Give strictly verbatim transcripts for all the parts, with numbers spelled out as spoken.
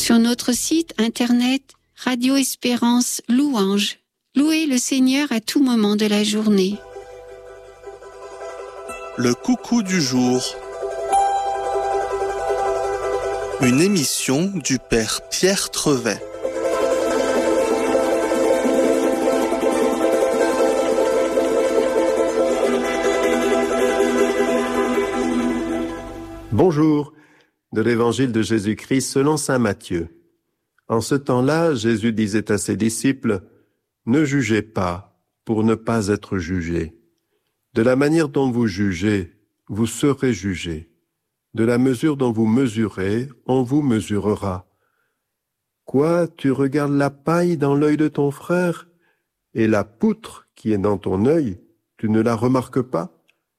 Sur notre site internet Radio Espérance Louange, louez le Seigneur à tout moment de la journée. Le coucou du jour. Une émission du Père Pierre Trevet. Bonjour, de l'Évangile de Jésus-Christ selon saint Matthieu. En ce temps-là, Jésus disait à ses disciples, « Ne jugez pas, pour ne pas être jugés. De la manière dont vous jugez, vous serez jugés. De la mesure dont vous mesurez, on vous mesurera. Quoi, tu regardes la paille dans l'œil de ton frère, et la poutre qui est dans ton œil, tu ne la remarques pas?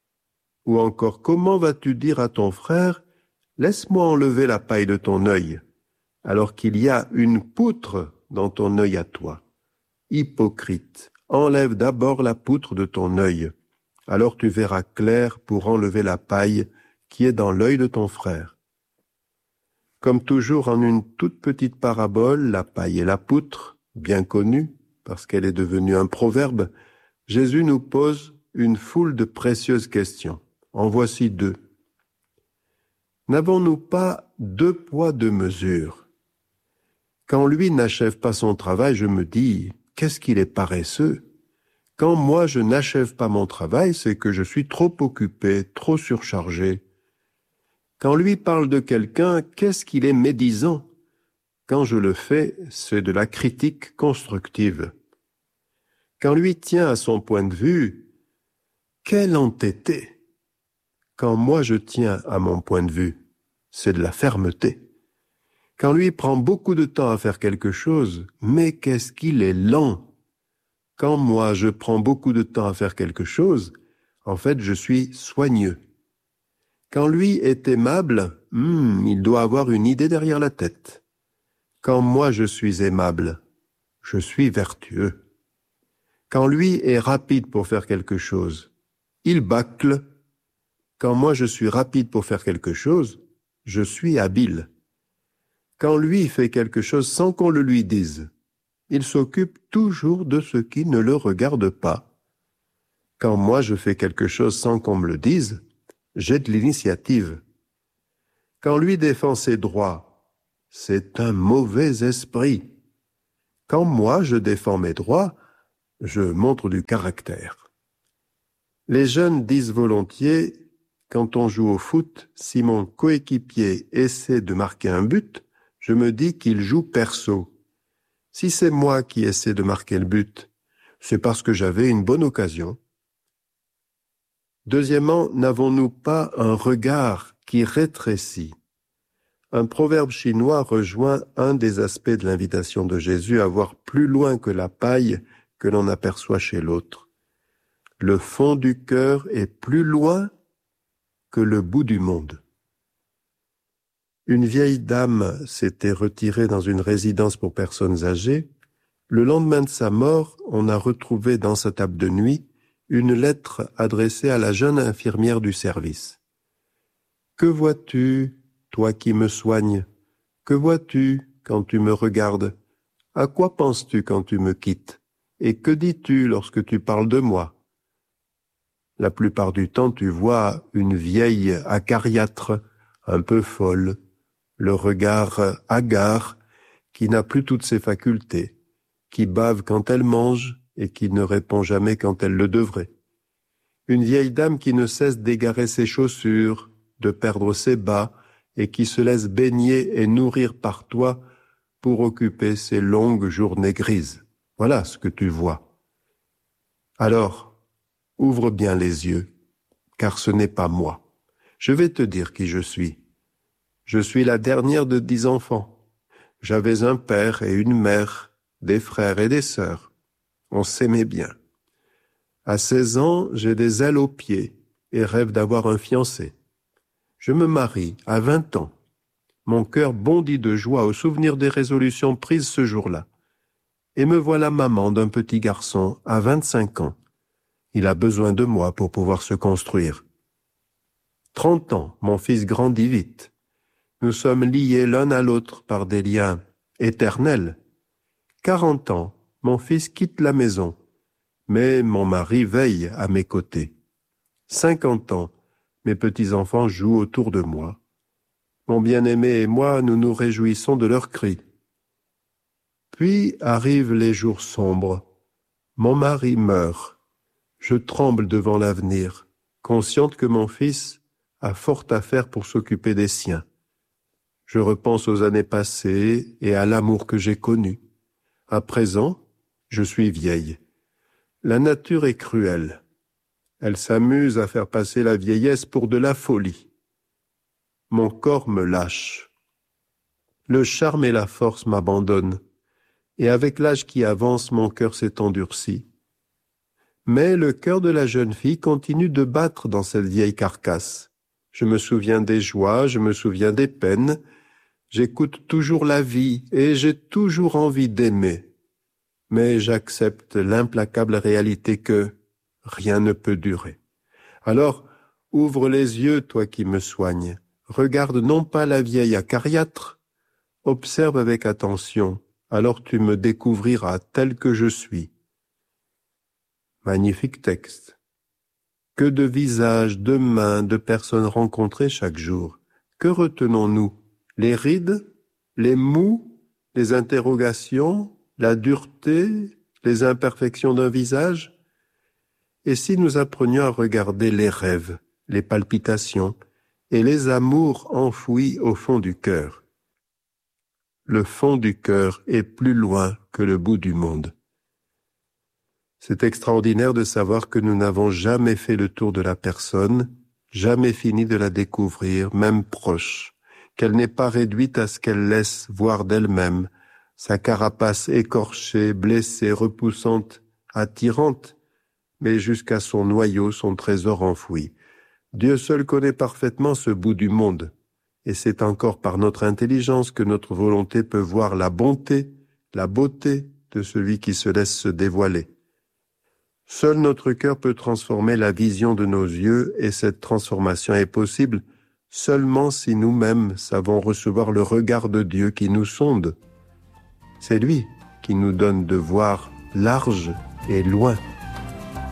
Ou encore, comment vas-tu dire à ton frère, « Laisse-moi enlever la paille de ton œil », alors qu'il y a une poutre dans ton œil à toi? Hypocrite, enlève d'abord la poutre de ton œil, alors tu verras clair pour enlever la paille qui est dans l'œil de ton frère. Comme toujours en une toute petite parabole, la paille et la poutre, bien connue, parce qu'elle est devenue un proverbe, Jésus nous pose une foule de précieuses questions. En voici deux. N'avons-nous pas deux poids, deux mesures? Quand lui n'achève pas son travail, je me dis, qu'est-ce qu'il est paresseux? Quand moi je n'achève pas mon travail, c'est que je suis trop occupé, trop surchargé. Quand lui parle de quelqu'un, qu'est-ce qu'il est médisant? Quand je le fais, c'est de la critique constructive. Quand lui tient à son point de vue, quel entêté! Quand moi je tiens à mon point de vue, c'est de la fermeté. Quand lui prend beaucoup de temps à faire quelque chose, mais qu'est-ce qu'il est lent! Quand moi je prends beaucoup de temps à faire quelque chose, en fait je suis soigneux. Quand lui est aimable, hmm, il doit avoir une idée derrière la tête. Quand moi je suis aimable, je suis vertueux. Quand lui est rapide pour faire quelque chose, il bâcle. Quand moi je suis rapide pour faire quelque chose, je suis habile. Quand lui fait quelque chose sans qu'on le lui dise, il s'occupe toujours de ce qui ne le regarde pas. Quand moi je fais quelque chose sans qu'on me le dise, j'ai de l'initiative. Quand lui défend ses droits, c'est un mauvais esprit. Quand moi je défends mes droits, je montre du caractère. Les jeunes disent volontiers, quand on joue au foot, si mon coéquipier essaie de marquer un but, je me dis qu'il joue perso. Si c'est moi qui essaie de marquer le but, c'est parce que j'avais une bonne occasion. Deuxièmement, n'avons-nous pas un regard qui rétrécit? Un proverbe chinois rejoint un des aspects de l'invitation de Jésus à voir plus loin que la paille que l'on aperçoit chez l'autre. Le fond du cœur est plus loin que le bout du monde. Une vieille dame s'était retirée dans une résidence pour personnes âgées. Le lendemain de sa mort, on a retrouvé dans sa table de nuit une lettre adressée à la jeune infirmière du service. « Que vois-tu, toi qui me soignes? Que vois-tu quand tu me regardes? À quoi penses-tu quand tu me quittes? Et que dis-tu lorsque tu parles de moi? La plupart du temps, tu vois une vieille acariâtre, un peu folle, le regard hagard, qui n'a plus toutes ses facultés, qui bave quand elle mange et qui ne répond jamais quand elle le devrait. Une vieille dame qui ne cesse d'égarer ses chaussures, de perdre ses bas, et qui se laisse baigner et nourrir par toi pour occuper ses longues journées grises. Voilà ce que tu vois. Alors, ouvre bien les yeux, car ce n'est pas moi. Je vais te dire qui je suis. Je suis la dernière de dix enfants. J'avais un père et une mère, des frères et des sœurs. On s'aimait bien. À seize ans, j'ai des ailes aux pieds et rêve d'avoir un fiancé. Je me marie à vingt ans. Mon cœur bondit de joie au souvenir des résolutions prises ce jour-là. Et me voilà maman d'un petit garçon à vingt-cinq ans. Il a besoin de moi pour pouvoir se construire. Trente ans, mon fils grandit vite. Nous sommes liés l'un à l'autre par des liens éternels. Quarante ans, mon fils quitte la maison, mais mon mari veille à mes côtés. Cinquante ans, mes petits-enfants jouent autour de moi. Mon bien-aimé et moi, nous nous réjouissons de leurs cris. Puis arrivent les jours sombres. Mon mari meurt. Je tremble devant l'avenir, consciente que mon fils a fort à faire pour s'occuper des siens. Je repense aux années passées et à l'amour que j'ai connu. À présent, je suis vieille. La nature est cruelle. Elle s'amuse à faire passer la vieillesse pour de la folie. Mon corps me lâche. Le charme et la force m'abandonnent. Et avec l'âge qui avance, mon cœur s'est endurci. Mais le cœur de la jeune fille continue de battre dans cette vieille carcasse. Je me souviens des joies, je me souviens des peines. J'écoute toujours la vie et j'ai toujours envie d'aimer. Mais j'accepte l'implacable réalité que rien ne peut durer. Alors, ouvre les yeux, toi qui me soignes. Regarde non pas la vieille acariâtre, observe avec attention, alors tu me découvriras tel que je suis. Magnifique texte. Que de visages, de mains, de personnes rencontrées chaque jour. Que retenons-nous? Les rides, les mous, les interrogations, la dureté, les imperfections d'un visage? Et si nous apprenions à regarder les rêves, les palpitations et les amours enfouis au fond du cœur? Le fond du cœur est plus loin que le bout du monde. C'est extraordinaire de savoir que nous n'avons jamais fait le tour de la personne, jamais fini de la découvrir, même proche, qu'elle n'est pas réduite à ce qu'elle laisse voir d'elle-même, sa carapace écorchée, blessée, repoussante, attirante, mais jusqu'à son noyau, son trésor enfoui. Dieu seul connaît parfaitement ce bout du monde, et c'est encore par notre intelligence que notre volonté peut voir la bonté, la beauté de celui qui se laisse se dévoiler. Seul notre cœur peut transformer la vision de nos yeux, et cette transformation est possible seulement si nous-mêmes savons recevoir le regard de Dieu qui nous sonde. C'est lui qui nous donne de voir large et loin.